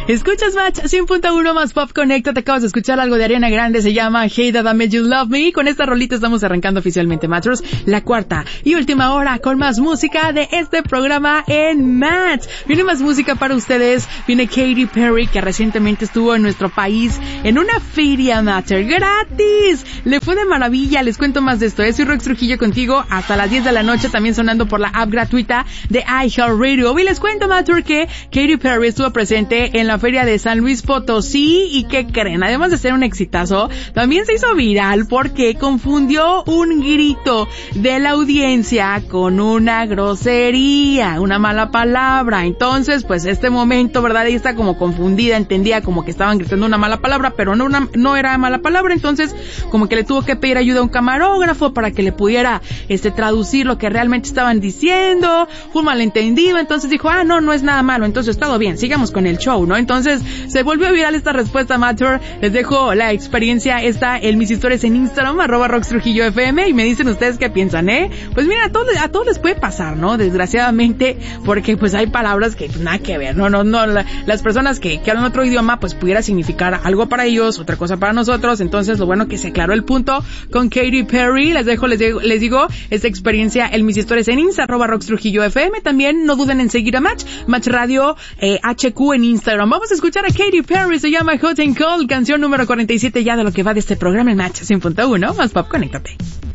Escuchas Match 100.1 más Pop Connecta. Te acabas de escuchar algo de Ariana Grande, se llama Hey That I Made You Love Me. Con esta rolita estamos arrancando oficialmente Matchers, la cuarta y última hora con más música de este programa en Match. Viene más música para ustedes. Viene Katy Perry, que recientemente estuvo en nuestro país en una feria Matcher gratis. Le fue de maravilla. Les cuento más de esto. Soy Rox Trujillo contigo hasta las 10 de la noche, también sonando por la app gratuita de iHeartRadio. Y les cuento, Matcher, que Katy Perry estuvo presente en la feria de San Luis Potosí. ¿Y qué creen? Además de ser un exitazo, también se hizo viral porque confundió un grito de la audiencia con una grosería, una mala palabra. Entonces, pues este momento, ¿verdad? Ella está como confundida, entendía como que estaban gritando una mala palabra, pero no era mala palabra. Entonces, como que le tuvo que pedir ayuda a un camarógrafo para que le pudiera traducir lo que realmente estaban diciendo. Fue un malentendido. Entonces dijo, no es nada malo, entonces todo bien, sigamos con el show, ¿no? Entonces se volvió viral esta respuesta, Matter. Les dejo la experiencia esta en mis historias en Instagram, @RoxTrujilloFM, y me dicen ustedes qué piensan, Pues mira, a todos les puede pasar, ¿no? Desgraciadamente, porque pues hay palabras que pues, nada que ver, no, las personas que hablan otro idioma, pues pudiera significar algo para ellos, otra cosa para nosotros. Entonces lo bueno que se aclaró el punto con Katy Perry. Les digo esta experiencia en mis historias en Instagram, @RoxTrujilloFM. También no duden en seguir a Match Radio HQ en Instagram. Vamos a escuchar a Katy Perry, se llama Hot and Cold, canción número 47 ya de lo que va de este programa en Match 100.1 más Pop, conéctate.